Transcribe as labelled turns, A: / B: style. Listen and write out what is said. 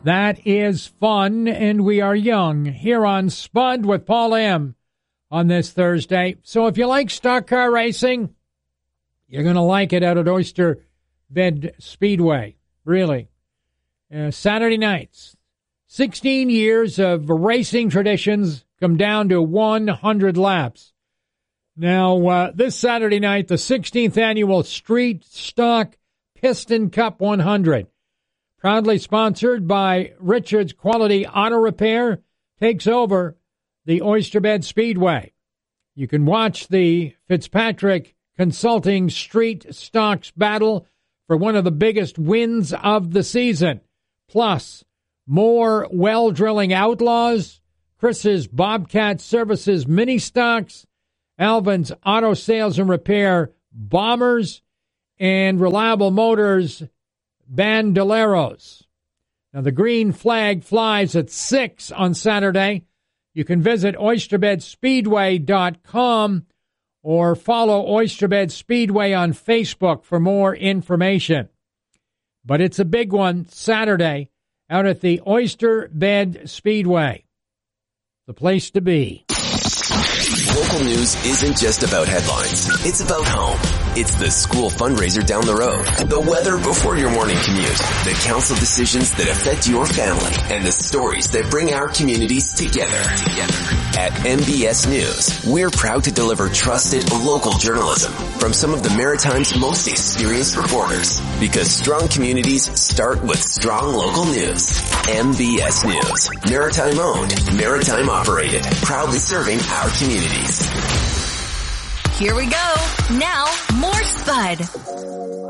A: That is fun, and we are young here on Spud with Paul M. on this Thursday. So if you like stock car racing, you're going to like it out at Oyster Bend Speedway, really. Saturday nights, 16 years of racing traditions come down to 100 laps. Now, this Saturday night, the 16th annual Street Stock Piston Cup 100, proudly sponsored by Richard's Quality Auto Repair, takes over the Oyster Bend Speedway. You can watch the Fitzpatrick Consulting Street Stocks battle for one of the biggest wins of the season. Plus, more well drilling outlaws, Chris's Bobcat Services mini stocks, Alvin's Auto Sales and Repair bombers, and Reliable Motors bandoleros. Now, the green flag flies at 6 on Saturday. You can visit oysterbedspeedway.com or follow Oysterbed Speedway on Facebook for more information. But it's a big one Saturday out at the Oyster Bend Speedway. The place to be.
B: Local news isn't just about headlines. It's about home. It's the school fundraiser down the road, the weather before your morning commute, the council decisions that affect your family, and the stories that bring our communities together. At MBS News, we're proud to deliver trusted local journalism from some of the Maritime's most experienced reporters, because strong communities start with strong local news. MBS News, Maritime owned, Maritime operated, proudly serving our communities.
C: Here we go. Now, more Spud.